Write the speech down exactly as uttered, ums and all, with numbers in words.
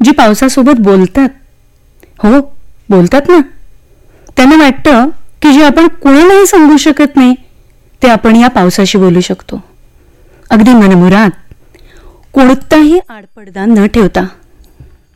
जी पावसासोबत बोलतात, हो बोलतात ना, त्यांना वाटतं की जे आपण कोणालाही सांगू शकत नाही ते आपण या पावसाशी बोलू शकतो, अगदी मनमुराद, कोणताही आडपडदा न ठेवता.